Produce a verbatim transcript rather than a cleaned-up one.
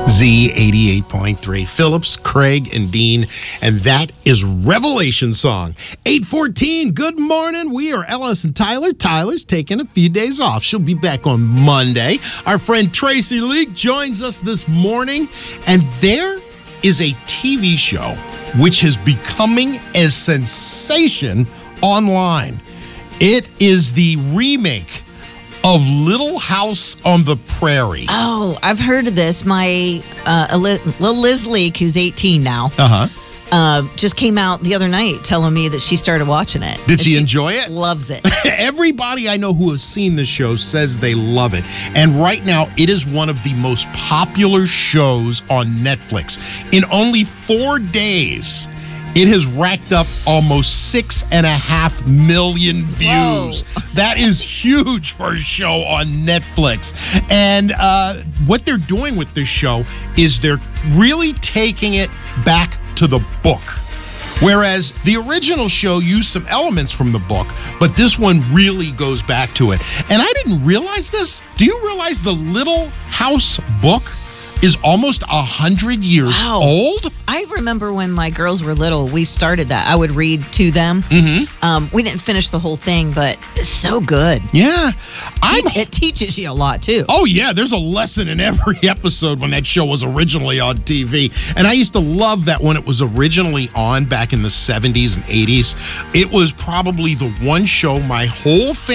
Z eighty-eight point three. Phillips, Craig, and Dean. And that is Revelation Song. eight fourteen, good morning. We are Ellis and Tyler. Tyler's taking a few days off. She'll be back on Monday. Our friend Tracy Leak joins us this morning. And there is a T V show which is becoming a sensation online. It is the remake of Little House on the Prairie. Oh, I've heard of this. My uh, little Liz Leak, who's eighteen now, Uh-huh. uh, just came out the other night telling me that she started watching it. Did And she enjoy it? Loves it. Everybody I know who has seen the show says they love it. And right now, it is one of the most popular shows on Netflix. In only four days, it has racked up almost six and a half million views. Whoa. That is huge for a show on Netflix. And uh, what they're doing with this show is they're really taking it back to the book. Whereas the original show used some elements from the book, but this one really goes back to it. And I didn't realize this. Do you realize the Little House book is almost a hundred years Wow. old? I remember when my girls were little, we started that. I would read to them. Mm-hmm. Um, we didn't finish the whole thing, but it's so good. Yeah. I'm It, it teaches you a lot, too. Oh, yeah, there's a lesson in every episode when that show was originally on T V. And I used to love that when it was originally on back in the seventies and eighties. It was probably the one show my whole family